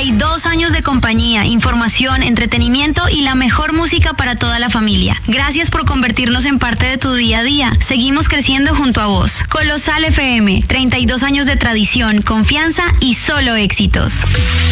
32 años de compañía, información, entretenimiento y la mejor música para toda la familia. Gracias por convertirnos en parte de tu día a día. Seguimos creciendo junto a vos. Colosal FM, 32 años de tradición, confianza y solo éxitos.